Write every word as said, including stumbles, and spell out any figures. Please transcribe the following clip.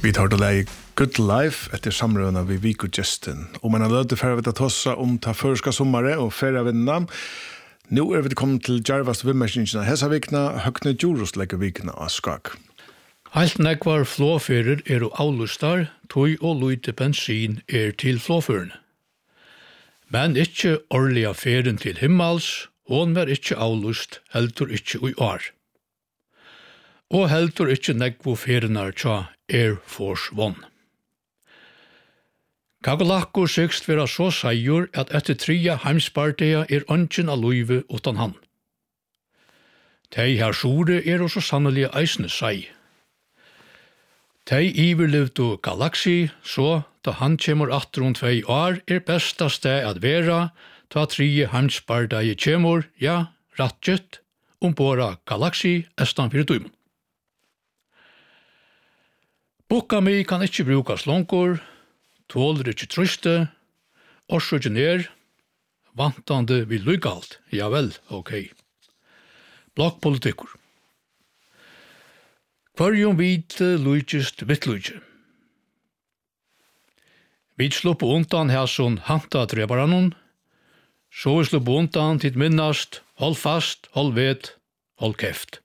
Vi tar det i Good Life etter samrøvene ved Viko Justin. Og man har løtt for å vite tossa om ta førska sommare og ferie vinna. Nå er vi kommet til Jarvast vimmerskinsene hesa vikna, høgne Djurus legger vikna av skak. Helt nekvar flåfører er og avlustar, tog og lute bensin er til flåførene. Men ikkje årlig affæren til himmels, og er ikkje avlust, heldur ikkje ui år. Og heldur ikkje nekvo ferienar tja Air Force One. Kagalakko sykst vera så seier at etter tria heimspartia er ønsken av luive utan han. Tei her sjore er også sannelig eisne sei. Tei iverlevdu galaksi, så da han kjemur atter om tvei år er besta sted at vera, ta tria heimspartia kjemur, ja, rattet, ombora galaksi estan fyrir døymon. Boka mi kan ikkje brukas longkor, tåler ikkje truste, orsøkjen er, vantande vi lykalt, ja vel, ok. Blokkpolitikkur. Kvarjum vit lykjist vittlykje. Vi sluppu undan hæson hanta trebaranon, så vi sluppu undan tid minnast, hold fast, hold vet, hold keft.